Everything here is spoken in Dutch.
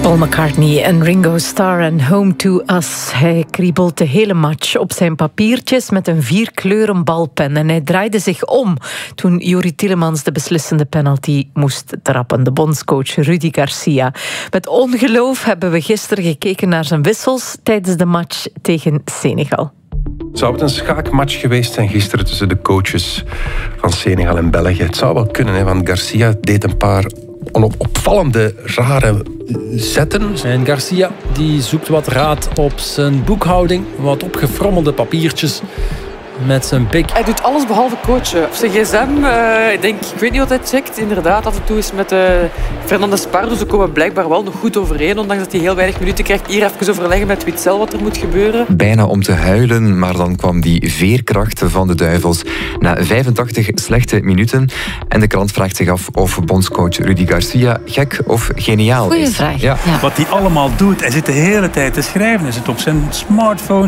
Paul McCartney en Ringo Starr en Home to Us. Hij kriebelt de hele match op zijn papiertjes met een 4-kleuren balpen. En hij draaide zich om toen Youri Tielemans de beslissende penalty moest trappen. De bondscoach Rudi Garcia. Met ongeloof hebben we gisteren gekeken naar zijn wissels tijdens de match tegen Senegal. Zou het een schaakmatch geweest zijn gisteren tussen de coaches van Senegal en België? Het zou wel kunnen, hè, want Garcia deed een paar opvallende, rare zetten. En Garcia die zoekt wat raad op zijn boekhouding. Wat opgefrommelde papiertjes met zijn pik. Hij doet alles behalve coachen. Op zijn gsm, ik weet niet wat hij checkt. Inderdaad, af en toe is met Fernandes Pardo. Ze komen blijkbaar wel nog goed overeen, ondanks dat hij heel weinig minuten krijgt. Hier even overleggen met Witzel wat er moet gebeuren. Bijna om te huilen, maar dan kwam die veerkracht van de Duivels na 85 slechte minuten. En de krant vraagt zich af of bondscoach Rudi Garcia gek of geniaal is. Goeie vraag. Ja. Wat hij allemaal doet, hij zit de hele tijd te schrijven. Hij zit op zijn smartphone.